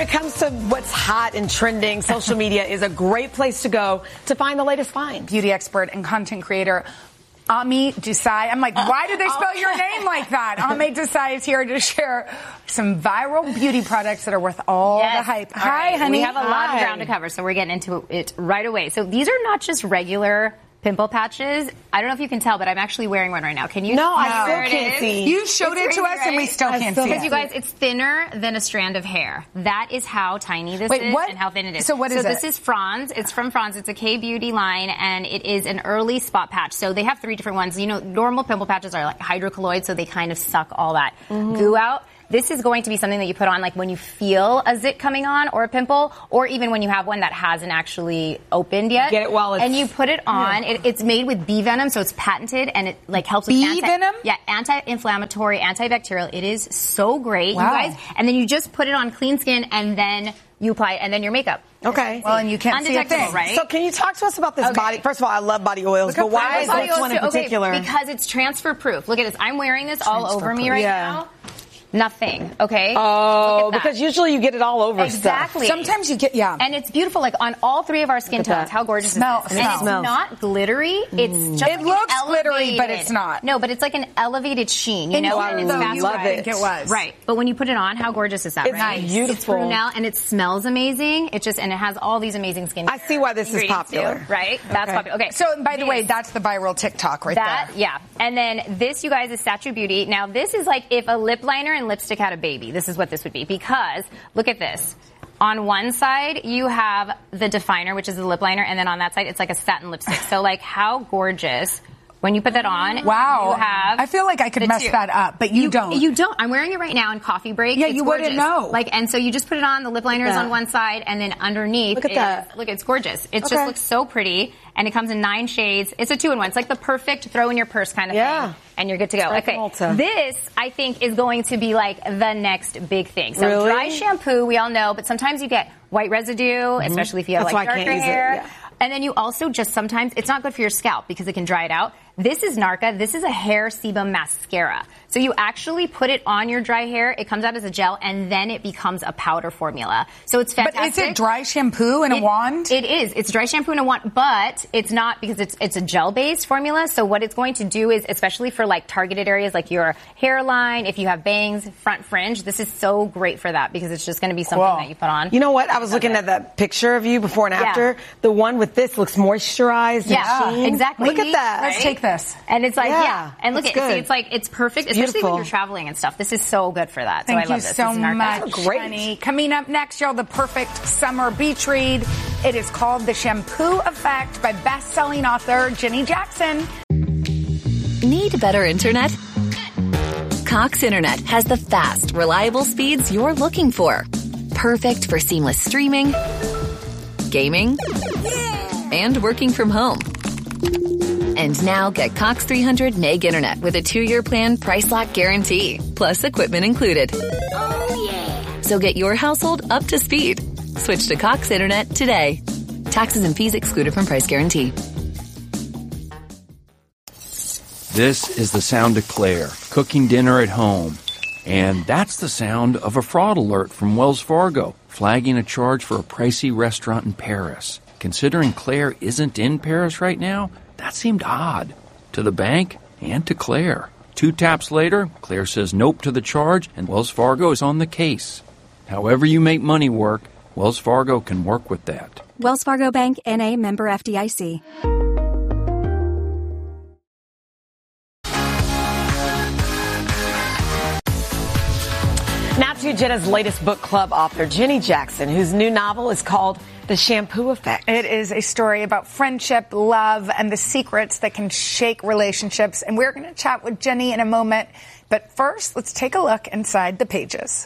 it comes to what's hot and trending, social media is a great place to go to find the latest finds. Beauty expert and content creator Ami Desai. I'm like, why did they spell your name like that? Ami Desai is here to share some viral beauty products that are worth all the hype. All Hi, right. honey. We have a lot of ground to cover, so we're getting into it right away. So these are not just regular pimple patches. I don't know if you can tell, but I'm actually wearing one right now. Can you? No, see I where still it can't is? see. You showed it to us, and we still can't see it. Because you guys, it's thinner than a strand of hair. That is how tiny this is what? and how thin it is. So what is it? So this is Franz. It's from Franz. It's a K-Beauty line, and it is an early spot patch. So they have 3 different ones. You know, normal pimple patches are like hydrocolloid, so they kind of suck all that goo out. This is going to be something that you put on like when you feel a zit coming on or a pimple, or even when you have one that hasn't actually opened yet. Get it while it's... And you put it on. It's made with bee venom, so it's patented, and it like helps with venom? Yeah, anti-inflammatory, antibacterial. It is so great, Wow. you guys. And then you just put it on clean skin, and then you apply it, and then your makeup. Okay. Well, and you can't see a Undetectable, thing. right? So can you talk to us about this body? First of all, I love body oils, but why is this one in particular? Because it's transfer proof. Look at this. I'm wearing this all over me right now. Nothing, okay? Oh, because usually you get it all over exactly. stuff. Sometimes you get, And it's beautiful, like on all 3 of our skin tones. How gorgeous is this? And it's not glittery. It's just it looks glittery, but it's not. No, but it's like an elevated sheen, you know? And it's you love it. It was. Right. But when you put it on, how gorgeous is that, it's right? Beautiful. It's Brunel, and it smells amazing. It just, and it has all these amazing skin. I see why this is popular. Too, right? That's popular. Okay. So, by the way, that's the viral TikTok right there. Yeah. And then this, you guys, is Statue Beauty. Now, this is like if a lip liner and lipstick had a baby. This is what this would be, because look at this. On one side, you have the definer, which is the lip liner, and then on that side, it's like a satin lipstick. So, like, how gorgeous. When you put that on, wow. You have I feel like I could mess that up, but you don't. You don't. I'm wearing it right now in coffee break. Yeah, it's you gorgeous. wouldn't know. Like, and so you just put it on, the lip liner is on one side, and then underneath Look at that. Look, it's gorgeous. It just looks so pretty, and it comes in 9 shades. It's a 2-in-1. It's like the perfect throw in your purse kind of thing, and you're good to go. Okay, this, I think, is going to be like the next big thing. So dry shampoo, we all know, but sometimes you get white residue, especially if you have like darker hair. And then you also just sometimes, it's not good for your scalp because it can dry it out. This is Narka. This is a hair sebum mascara. So you actually put it on your dry hair. It comes out as a gel, and then it becomes a powder formula. So it's fantastic. But is it dry shampoo in a wand? It is. It's dry shampoo in a wand, but it's not, because it's a gel-based formula. So what it's going to do is, especially for like targeted areas like your hairline, if you have bangs, front fringe, this is so great for that because it's just going to be something that you put on. You know what? I was looking at that picture of you before and after. The one with this looks moisturized. Yeah, exactly. Look at that. Let's take this. And it's like, and look at it. See, it's like, it's perfect, especially when you're traveling and stuff. This is so good for that. So I love this. Thank you so much, great. honey. Coming up next, y'all, the perfect summer beach read. It is called The Shampoo Effect by best-selling author Jenny Jackson. Need better internet? Cox Internet has the fast, reliable speeds you're looking for. Perfect for seamless streaming, gaming, and working from home. And now get Cox 300 meg internet with a 2-year plan, price lock guarantee, plus equipment included. Oh, yeah. So get your household up to speed. Switch to Cox Internet today. Taxes and fees excluded from price guarantee. This is the sound of Claire, cooking dinner at home. And that's the sound of a fraud alert from Wells Fargo, flagging a charge for a pricey restaurant in Paris. Considering Claire isn't in Paris right now, that seemed odd to the bank and to Claire. 2 taps later, Claire says nope to the charge, and Wells Fargo is on the case. However you make money work, Wells Fargo can work with that. Wells Fargo Bank, N.A., member FDIC. Now to Jenna's latest book club author, Jenny Jackson, whose new novel is called The Shampoo Effect. It is a story about friendship, love, and the secrets that can shake relationships. And we're going to chat with Jenny in a moment. But first, let's take a look inside the pages.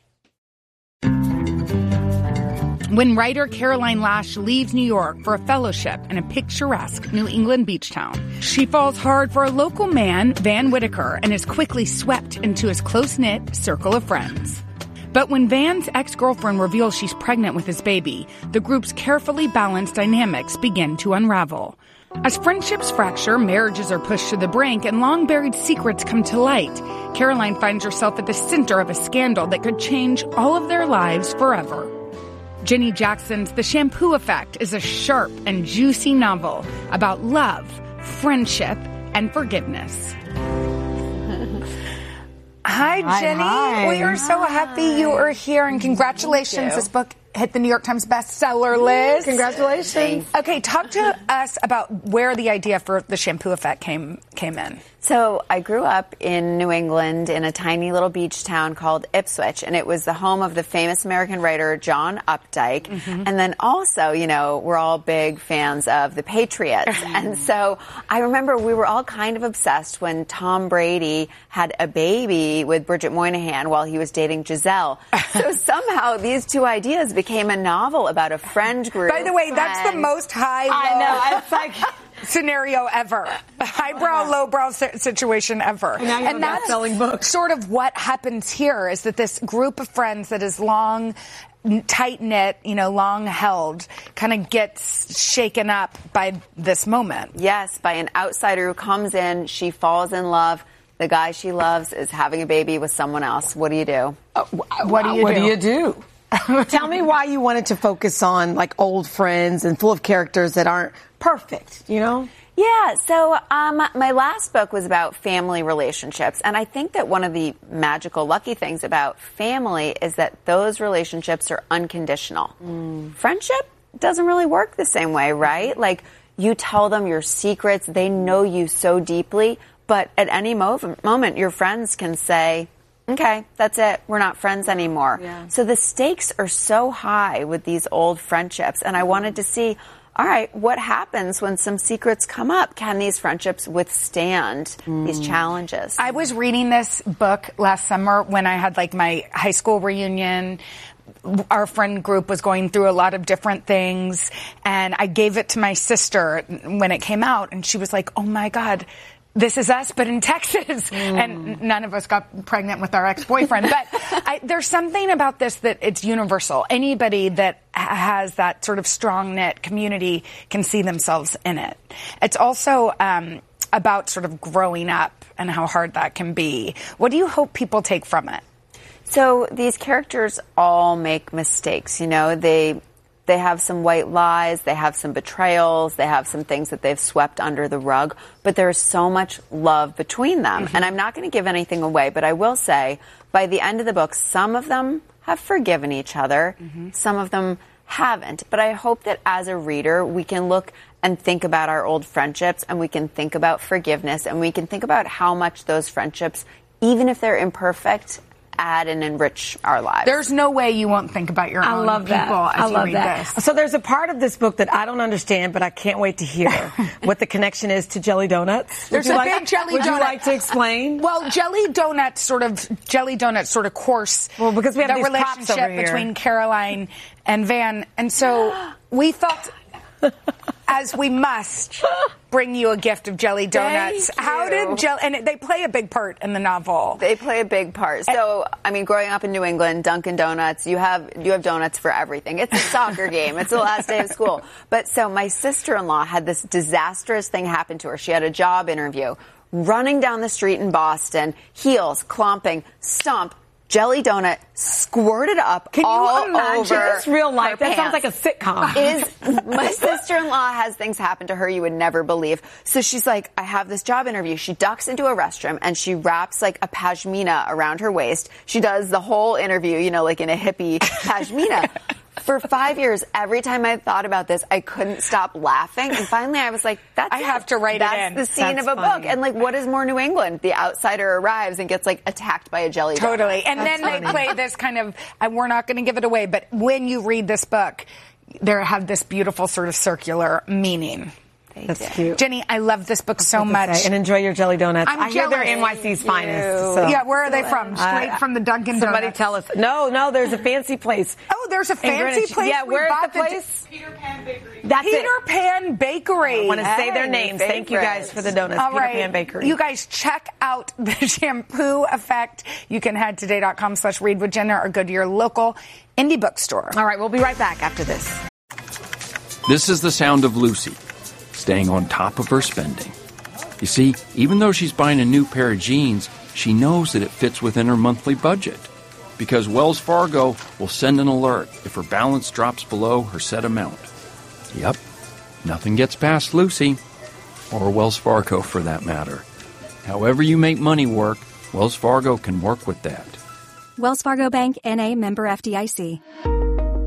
When writer Caroline Lash leaves New York for a fellowship in a picturesque New England beach town, she falls hard for a local man, Van Whitaker, and is quickly swept into his close-knit circle of friends. But when Van's ex-girlfriend reveals she's pregnant with his baby, the group's carefully balanced dynamics begin to unravel. As friendships fracture, marriages are pushed to the brink, and long-buried secrets come to light, Caroline finds herself at the center of a scandal that could change all of their lives forever. Jenny Jackson's The Shampoo Effect is a sharp and juicy novel about love, friendship, and forgiveness. Hi, Jenny. Hi. We are so happy you are here, and congratulations. This book hit the New York Times bestseller list. Congratulations. Okay, talk to us about where the idea for The Shampoo Effect came in. So I grew up in New England in a tiny little beach town called Ipswich, and it was the home of the famous American writer John Updike. Mm-hmm. And then also, you know, we're all big fans of the Patriots. And so I remember we were all kind of obsessed when Tom Brady had a baby with Bridget Moynihan while he was dating Giselle. So somehow these two ideas became a novel about a friend group. By the way, that's the most high-low. I know. It's like scenario ever. Highbrow, lowbrow situation ever. And that's selling books. Sort of what happens here is that this group of friends that is long, tight-knit, you know, long held, kind of gets shaken up by this moment. Yes, by an outsider who comes in, she falls in love. The guy she loves is having a baby with someone else. What do you do? What do you do? Tell me why you wanted to focus on like old friends and full of characters that aren't perfect, you know? Yeah, so my last book was about family relationships, and I think that one of the magical, lucky things about family is that those relationships are unconditional. Friendship doesn't really work the same way, right? Like, you tell them your secrets, they know you so deeply, but at any moment your friends can say, okay, that's it. We're not friends anymore. Yeah. So the stakes are so high with these old friendships. And I wanted to see, all right, what happens when some secrets come up? Can these friendships withstand these challenges? I was reading this book last summer when I had like my high school reunion. Our friend group was going through a lot of different things. And I gave it to my sister when it came out. And she was like, oh my God, this is us, but in Texas. And none of us got pregnant with our ex-boyfriend. But there's something about this that it's universal. Anybody that has that sort of strong-knit community can see themselves in it. It's also about sort of growing up and how hard that can be. What do you hope people take from it? So these characters all make mistakes. You know, they have some white lies, they have some betrayals, they have some things that they've swept under the rug, but there's so much love between them. And I'm not going to give anything away, but I will say, by the end of the book, some of them have forgiven each other, some of them haven't. But I hope that as a reader, we can look and think about our old friendships, and we can think about forgiveness, and we can think about how much those friendships, even if they're imperfect, add and enrich our lives. There's no way you won't think about your own people as you read this. So there's a part of this book that I don't understand, but I can't wait to hear what the connection is to jelly donuts. There's a big jelly donut. Would you like to explain? Well, jelly donuts sort of course because we have the relationship between Caroline and Van. And so we thought, as we must, bring you a gift of jelly donuts. How did and they play a big part in the novel. They play a big part. So, I mean, growing up in New England, Dunkin' Donuts, you have donuts for everything. It's a soccer game. It's the last day of school. But so my sister-in-law had this disastrous thing happen to her. She had a job interview. Running down the street in Boston, heels, clomping, stomp, jelly donut squirted up all over. That's real life. That sounds like a sitcom. My sister-in-law has things happen to her you would never believe. So she's like, I have this job interview. She ducks into a restroom and she wraps like a pashmina around her waist. She does the whole interview, you know, like in a hippie pashmina. For 5 years, every time I thought about this, I couldn't stop laughing. And finally, I was like, I have to write it in. That's the scene of a book. And like, what is more New England? The outsider arrives and gets like attacked by a jelly donut. Totally. And then they play this kind of, we're not going to give it away, but when you read this book, they have this beautiful sort of circular meaning. That's cute. Jenny, I love this book so much. And enjoy your jelly donuts. I hear they're NYC's finest. So. Yeah, where are they from? Straight from the Dunkin' Donuts. Somebody tell us. No, there's a fancy place there's a fancy place. Yeah, where's the place? Peter Pan Bakery. That's Peter Pan Bakery. I want to say their names. Thank you guys for the donuts. All Peter right. Pan Bakery. You guys check out the Shampoo Effect. You can head today.com/read with Jenna or go to your local indie bookstore. All right, we'll be right back after this. This is the sound of Lucy, staying on top of her spending. You see, even though she's buying a new pair of jeans, she knows that it fits within her monthly budget. Because Wells Fargo will send an alert if her balance drops below her set amount. Yep, nothing gets past Lucy, or Wells Fargo for that matter. However you make money work, Wells Fargo can work with that. Wells Fargo Bank, N.A., member FDIC.